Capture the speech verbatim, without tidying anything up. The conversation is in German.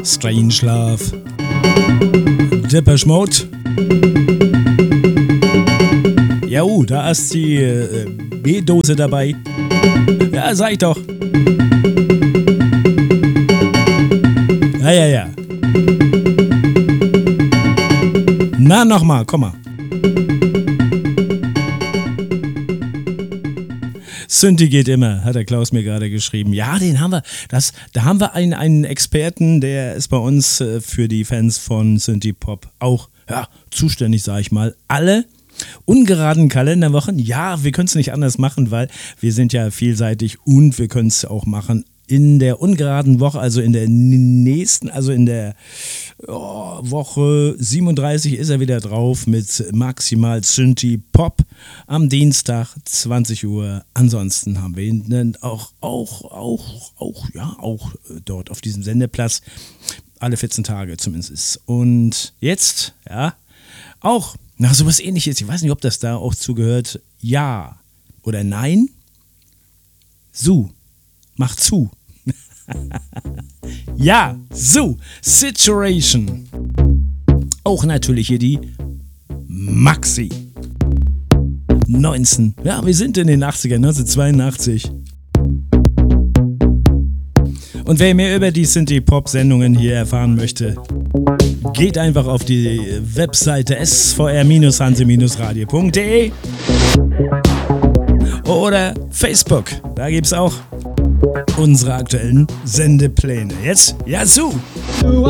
Strangelove, Depeche Mode. Ja, uh, da ist die äh, B-Dose dabei. Ja, sag ich doch. Ja, ja, ja. Na, nochmal, komm mal. Synthi geht immer, hat der Klaus mir gerade geschrieben. Ja, den haben wir. Das, da haben wir einen, einen Experten, der ist bei uns äh, für die Fans von Synthi Pop auch ja, zuständig, sag ich mal. Alle ungeraden Kalenderwochen, ja, wir können es nicht anders machen, weil wir sind ja vielseitig und wir können es auch machen in der ungeraden Woche, also in der nächsten, also in der oh, Woche siebenunddreißig ist er wieder drauf mit maximal Synthi Pop am Dienstag zwanzig Uhr. Ansonsten haben wir ihn auch, auch, auch, auch, ja, auch dort auf diesem Sendeplatz alle vierzehn Tage zumindest. Und jetzt, ja, auch nach sowas Ähnliches, ich weiß nicht, ob das da auch zugehört, ja oder nein, Su, mach zu. Ja, so, Situation. Auch natürlich hier die Maxi. neunzehn, ja, wir sind in den achtzigern, neunzehnhundertzweiundachtzig. Und wer mehr über die Synthi-Pop-Sendungen hier erfahren möchte, geht einfach auf die Webseite s v r hanse radio punkt de oder Facebook. Da gibt es auch unsere aktuellen Sendepläne. Jetzt, ja, so.